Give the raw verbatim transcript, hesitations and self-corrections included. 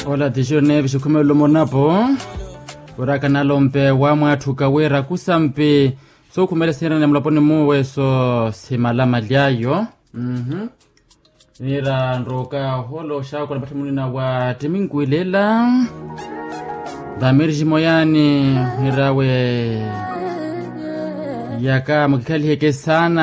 Hola tishone bishukumelo monapo uraka nalompe wa mwathu kawera kusampe so kumele sena na mlapone muwe so simalama lyayo mhm nira nroka holo shako na patamuni na wa timingwilela damirji moyani nirawe yaka mkikali heke sana